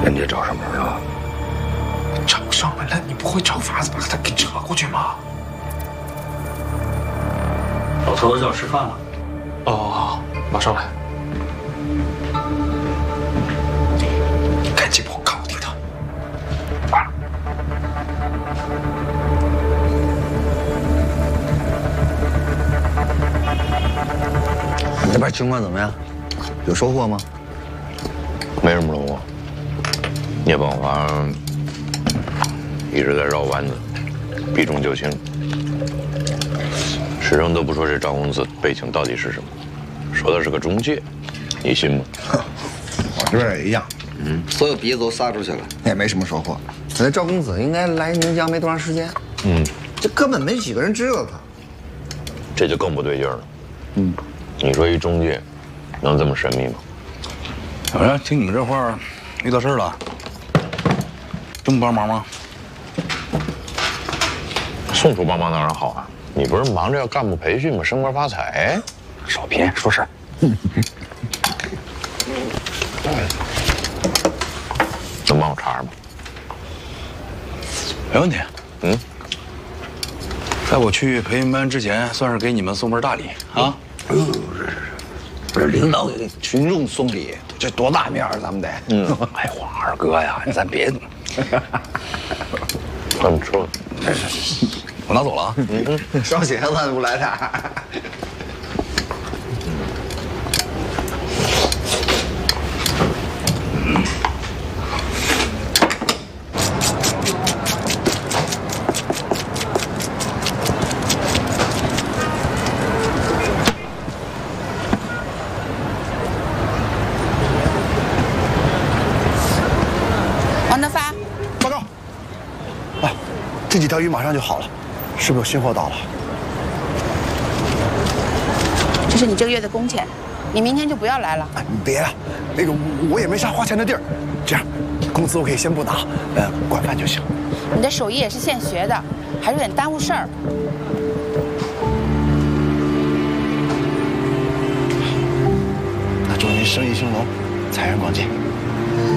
人家找上门了。 找上门了，你不会找法子把他给扯过去吗？ 老头子叫吃饭了。 哦，马上来。赶紧帮我搞定他。 你这边情况怎么样？有收获吗？ 没什么收获。聂宝华一直在绕弯子，避重就轻。始终都不说这赵公子背景到底是什么，说的是个中介，你信吗？ 我这边也一样，所有鼻子都撒出去了，也没什么收获。那赵公子应该来宁江没多长时间，这根本没几个人知道他， 这就更不对劲了。你说一中介能这么神秘吗？ 怎么着？听你们这话，遇到事了？这么帮忙吗？ 宋楚帮忙当然好啊，你不是忙着要干部培训吗？升官发财。 少贫说事儿。 能帮我查查吗？ 没问题。在我去培训班之前，算是给你们送份大礼啊。 不是领导给群众送礼，这多大面儿咱们得。 哎，黄二哥呀，咱别。 他们说， 我拿走了啊。 烧鞋子不来点儿。 王德发， 报告。哎，这几条鱼马上就好了，是不是有新货到了？ 这是你这个月的工钱，你明天就不要来了。 哎，你别了，那个我也没啥花钱的地儿，这样，工资我可以先不拿，管饭就行。 你的手艺也是现学的，还是有点耽误事儿。 那祝您生意兴隆，财源广进。